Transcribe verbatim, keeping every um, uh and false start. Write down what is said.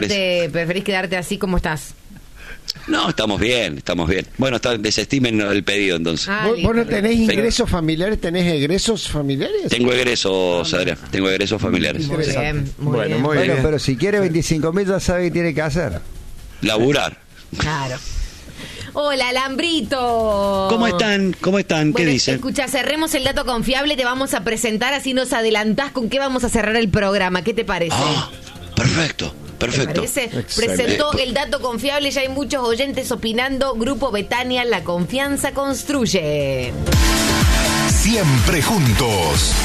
quedarte, preferís quedarte así como estás. No, estamos bien, estamos bien. Bueno, está, desestimen el pedido entonces. Ah, ¿Vos, listo, vos no tenés listo. ingresos familiares? ¿Tenés egresos familiares? Tengo egresos, Adrián, tengo egresos familiares. Muy bien, muy Bueno, bien. muy Bueno, bien. pero si quiere veinticinco mil ya sabe qué tiene que hacer. Laburar. Claro. Hola, Alambrito. ¿Cómo están? ¿Cómo están? ¿Qué Bueno, dicen? escucha, cerremos el dato confiable, te vamos a presentar, así nos adelantás con qué vamos a cerrar el programa. ¿Qué te parece? Ah, perfecto, ¿Te perfecto. parece? Excelente. Presentó el dato confiable, ya hay muchos oyentes opinando. Grupo Betania, la confianza construye. Siempre juntos.